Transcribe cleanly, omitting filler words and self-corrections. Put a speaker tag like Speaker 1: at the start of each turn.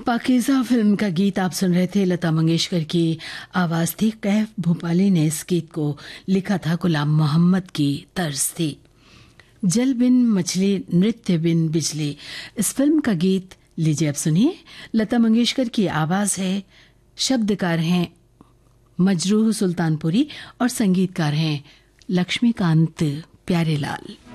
Speaker 1: Pakeezah film का गीत आप सुन रहे थे। लता मंगेशकर की आवाज थी। कैफ भोपाली ने इस गीत को लिखा था, गुलाम मोहम्मद की तर्ज थी। जल बिन मछली नृत्य बिन बिजली, इस फिल्म का गीत लीजिए अब सुनिए। लता मंगेशकर की आवाज है, शब्दकार हैं मजरूह सुल्तानपुरी और संगीतकार हैं लक्ष्मीकांत प्यारेलाल।